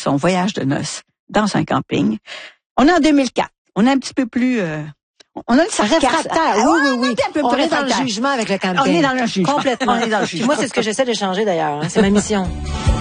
son voyage de noces dans un camping. On est en 2004. On est un petit peu plus... on a le sarcasme. Réfractaire, oui. On est dans le jugement avec le camping. On est dans le jugement. Complètement. On est dans le Puis jugement. moi, c'est ce que j'essaie de changer d'ailleurs. Hein. C'est ma mission.